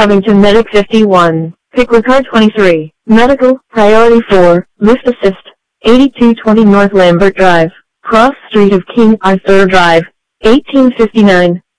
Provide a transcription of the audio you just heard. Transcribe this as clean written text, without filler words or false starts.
Covington Medic 51, Pickwick car 23, Medical, Priority 4, Lift Assist, 8220 North Lambert Drive, Cross Street of King Arthur Drive, 1859.